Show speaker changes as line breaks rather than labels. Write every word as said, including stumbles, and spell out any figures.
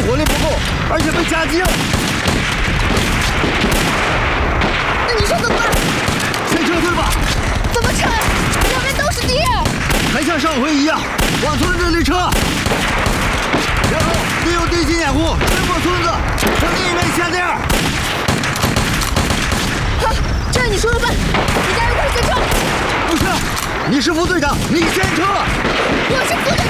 火力不够，而且被夹击了。
那你说怎么办？
先撤退吧。
怎么撤呀？两边都是敌人。
还像上回一样，往村子里撤。然后利用地形掩护，穿过村子，向另一面下垫。
好，这样你说了办。你带人快先撤。
不是，你是副队长，你先撤。
我是副队